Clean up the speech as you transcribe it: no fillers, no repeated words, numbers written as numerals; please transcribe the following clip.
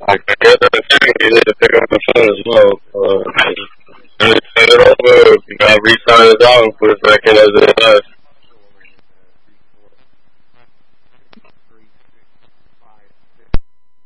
Like I guess I'm saying, you need to pick up the phone as well. Just send it over. You gotta re-sign it out and put it back in as it was.